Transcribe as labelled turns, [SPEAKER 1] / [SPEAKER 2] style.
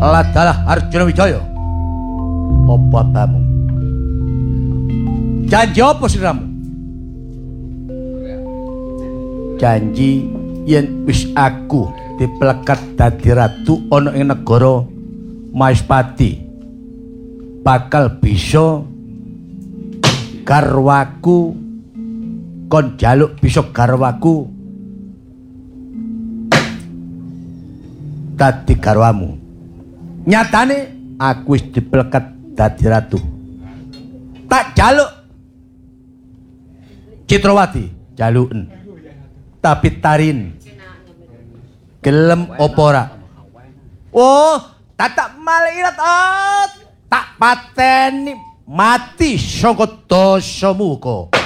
[SPEAKER 1] Ladalah Arjuna Wijaya. Apa apamu? Janji apa siramu? Janji yen wis aku diplekat dadi ratu ana ing negara Maespati bakal bisa garwaku kon jaluk bisa garwaku dadi garwamu. Nyatane aku wis diplekat dadi ratu. Tak jaluk Citrawati jaluken. Tapi Tarin gelem apa ora? Oh, tak malirat tak pateni mati saka dosa muka.